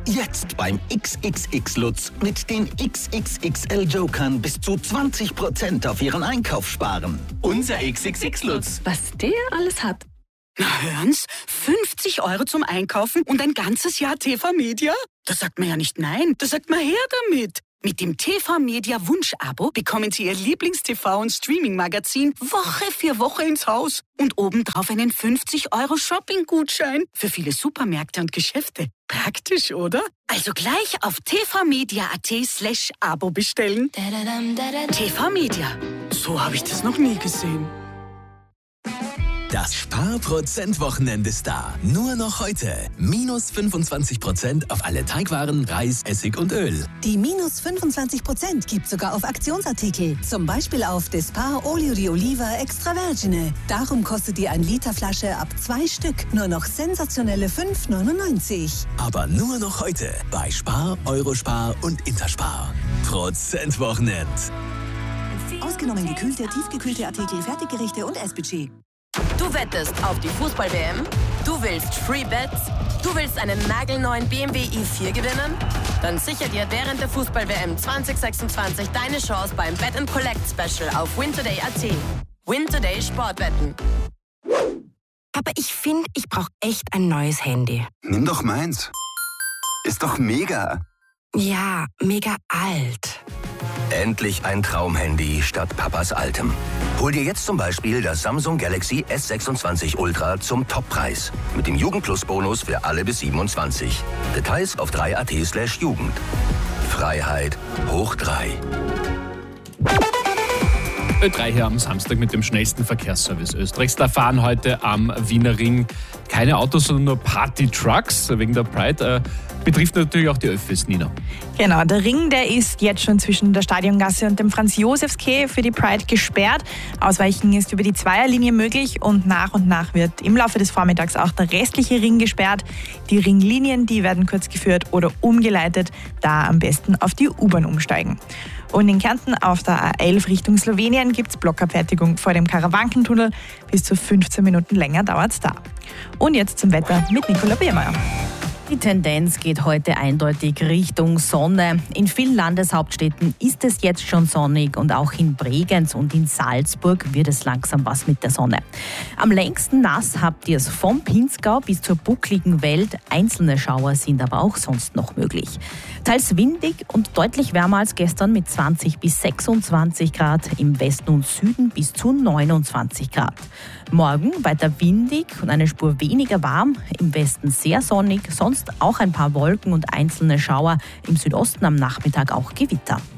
Jetzt beim XXX Lutz mit den XXXL Jokern bis zu 20% auf Ihren Einkauf sparen. Unser XXX Lutz. Was der alles hat. Na hören's, 50 € zum Einkaufen und ein ganzes Jahr TV-Media? Da sagt man ja nicht nein, da sagt man her damit. Mit dem TV-Media Wunsch-Abo bekommen Sie Ihr Lieblings-TV- und Streaming-Magazin Woche für Woche ins Haus. Und obendrauf einen 50 € Shopping-Gutschein für viele Supermärkte und Geschäfte. Praktisch, oder? Also gleich auf tvmedia.at/Abo bestellen. TV-Media. So habe ich das noch nie gesehen. Das Sparprozent-Wochenende ist da. Nur noch heute. Minus 25% auf alle Teigwaren, Reis, Essig und Öl. Die minus 25% gibt sogar auf Aktionsartikel. Zum Beispiel auf Dispar Olio di Oliva Extra Vergine. Darum kostet die 1 Liter Flasche ab 2 Stück nur noch sensationelle 5,99. Aber nur noch heute bei Spar, Eurospar und Interspar. Prozent-Wochenend. Ausgenommen gekühlte, tiefgekühlte Artikel, Fertiggerichte und Essbudget. Du wettest auf die Fußball-WM? Du willst Free Bets? Du willst einen nagelneuen BMW i4 gewinnen? Dann sicher dir während der Fußball-WM 2026 deine Chance beim Bet & Collect Special auf wintoday.at. Wintoday Sportwetten. Aber ich finde, ich brauche echt ein neues Handy. Nimm doch meins. Ist doch mega. Ja, mega alt. Endlich ein Traumhandy statt Papas altem. Hol dir jetzt zum Beispiel das Samsung Galaxy S26 Ultra zum Toppreis. Mit dem Jugend-Plus-Bonus für alle bis 27. Details auf 3at/Jugend. Freiheit hoch 3. Ö3 hier am Samstag mit dem schnellsten Verkehrsservice Österreichs. Da fahren heute am Wiener Ring keine Autos, sondern nur Party-Trucks wegen der Pride. Betrifft natürlich auch die Öffis, Nina. Genau, der Ring, der ist jetzt schon zwischen der Stadiongasse und dem Franz-Josefs-Quai für die Pride gesperrt. Ausweichen ist über die Zweierlinie möglich und nach wird im Laufe des Vormittags auch der restliche Ring gesperrt. Die Ringlinien, die werden kurz geführt oder umgeleitet, da am besten auf die U-Bahn umsteigen. Und in Kärnten auf der A11 Richtung Slowenien gibt es Blockabfertigung vor dem Karawankentunnel. Bis zu 15 Minuten länger dauert es da. Und jetzt zum Wetter mit Nicola Biermeier. Die Tendenz geht heute eindeutig Richtung Sonne. In vielen Landeshauptstädten ist es jetzt schon sonnig und auch in Bregenz und in Salzburg wird es langsam was mit der Sonne. Am längsten nass habt ihr es vom Pinzgau bis zur buckligen Welt. Einzelne Schauer sind aber auch sonst noch möglich. Teils windig und deutlich wärmer als gestern mit 20 bis 26 Grad, im Westen und Süden bis zu 29 Grad. Morgen weiter windig und eine Spur weniger warm, im Westen sehr sonnig, sonst auch ein paar Wolken und einzelne Schauer, im Südosten am Nachmittag auch Gewitter.